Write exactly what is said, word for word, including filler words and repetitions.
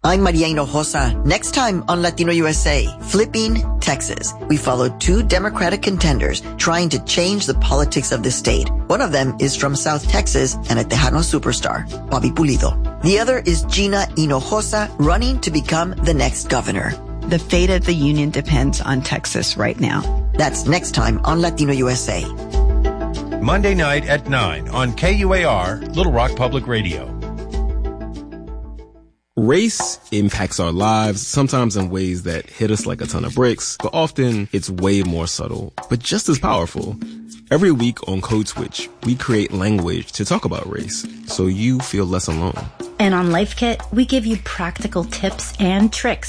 I'm Maria Hinojosa. Next time on Latino U S A, Flipping Texas. We followed two Democratic contenders trying to change the politics of the state. One of them is from South Texas and a Tejano superstar, Bobby Pulido. The other is Gina Hinojosa, running to become the next governor. The fate of the union depends on Texas right now. That's next time on Latino U S A. Monday night at nine on K U A R, Little Rock Public Radio. Race impacts our lives, sometimes in ways that hit us like a ton of bricks, but often it's way more subtle, but just as powerful. Every week on Code Switch, we create language to talk about race, so you feel less alone. And on Life Kit, we give you practical tips and tricks